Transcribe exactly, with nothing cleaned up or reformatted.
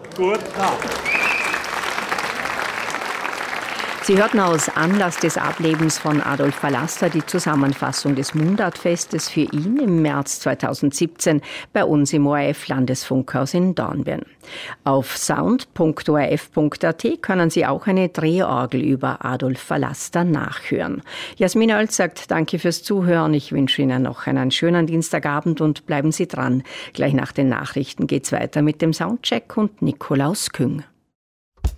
Gute Nacht. Sie hörten aus Anlass des Ablebens von Adolf Vallaster die Zusammenfassung des Mundartfestes für ihn im März zweitausendsiebzehn bei uns im O R F-Landesfunkhaus in Dornbirn. Auf sound punkt o r f punkt a t können Sie auch eine Drehorgel über Adolf Vallaster nachhören. Jasmin Oelz sagt Danke fürs Zuhören. Ich wünsche Ihnen noch einen schönen Dienstagabend und bleiben Sie dran. Gleich nach den Nachrichten geht's weiter mit dem Soundcheck und Nikolaus Küng.